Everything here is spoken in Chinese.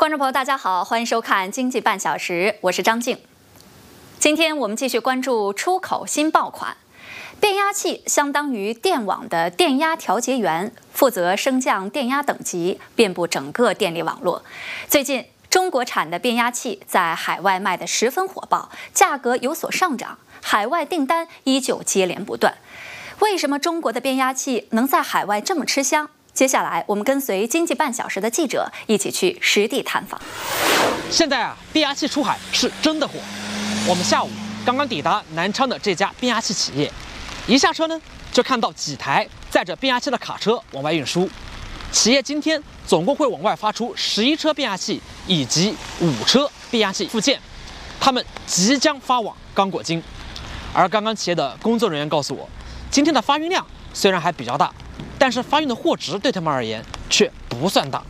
观众朋友，大家好，欢迎收看《经济半小时》，我是张静。今天我们继续关注出口新爆款。变压器相当于电网的电压调节员，负责升降电压等级，遍布整个电力网络。最近，中国产的变压器在海外卖得十分火爆，价格有所上涨，海外订单依旧接连不断。为什么中国的变压器能在海外这么吃香？接下来，我们跟随经济半小时的记者一起去实地探访。 现在变压器出海是真的火。我们下午刚刚抵达南昌的这家变压器企业，一下车呢，就看到几台载着变压器的卡车往外运输。企业今天总共会往外发出11车变压器以及5车变压器附件，他们即将发往刚果金。而刚刚企业的工作人员告诉我，今天的发运量虽然还比较大，但是发运的货值对他们而言却不算大。